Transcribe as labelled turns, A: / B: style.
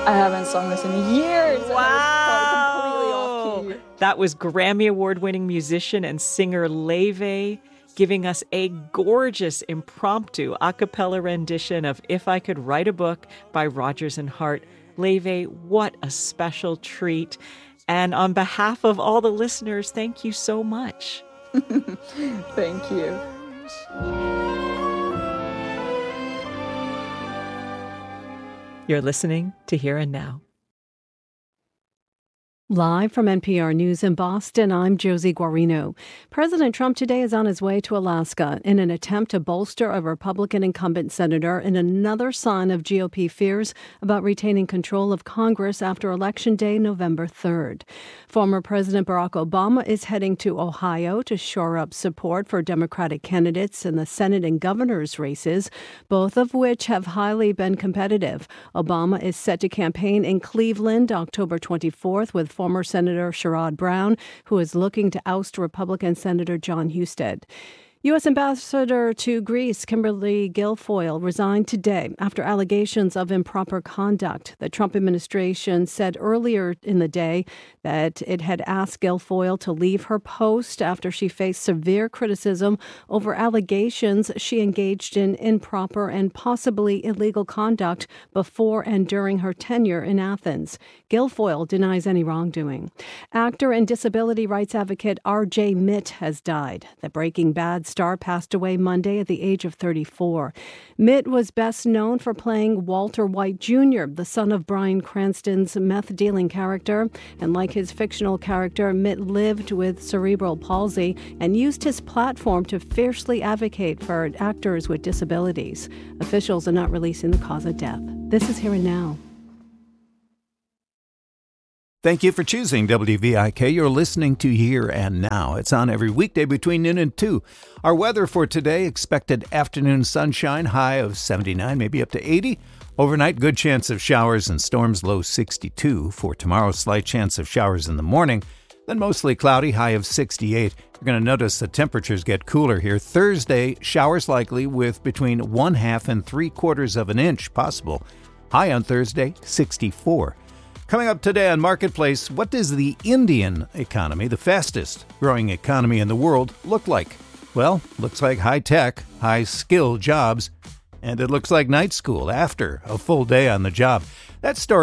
A: I haven't sung this in years.
B: Wow.
A: Completely off key.
B: That was Grammy Award-winning musician and singer Leve giving us a gorgeous impromptu a cappella rendition of If I Could Write a Book by Rodgers and Hart. Leve, what a special treat. And on behalf of all the listeners, thank you so much.
A: Thank you.
B: You're listening to Here and Now.
C: Live from NPR News in Boston, I'm Josie Guarino. President Trump today is on his way to Alaska in an attempt to bolster a Republican incumbent senator in another sign of GOP fears about retaining control of Congress after Election Day, November 3rd. Former President Barack Obama is heading to Ohio to shore up support for Democratic candidates in the Senate and governor's races, both of which have highly been competitive. Obama is set to campaign in Cleveland October 24th with former Senator Sherrod Brown, who is looking to oust Republican Senator Jon Husted. U.S. Ambassador to Greece Kimberly Guilfoyle resigned today after allegations of improper conduct. The Trump administration said earlier in the day that it had asked Guilfoyle to leave her post after she faced severe criticism over allegations she engaged in improper and possibly illegal conduct before and during her tenure in Athens. Guilfoyle denies any wrongdoing. Actor and disability rights advocate R.J. Mitt has died. The Breaking Bad star passed away Monday at the age of 34. Mitt was best known for playing Walter White Jr., the son of Bryan Cranston's meth-dealing character. And like his fictional character, Mitt lived with cerebral palsy and used his platform to fiercely advocate for actors with disabilities. Officials are not releasing the cause of death. This is Here and Now.
D: Thank you for choosing WVIK. You're listening to Here and Now. It's on every weekday between noon and 2. Our weather for today, expected afternoon sunshine, high of 79, maybe up to 80. Overnight, good chance of showers and storms, low 62. For tomorrow, slight chance of showers in the morning, then mostly cloudy, high of 68. You're going to notice the temperatures get cooler here. Thursday, showers likely with between 1/2 and 3/4 of an inch possible. High on Thursday, 64. Coming up today on Marketplace, what does the Indian economy, the fastest growing economy in the world, look like? Well, looks like high-tech, high-skill jobs, and it looks like night school after a full day on the job. That story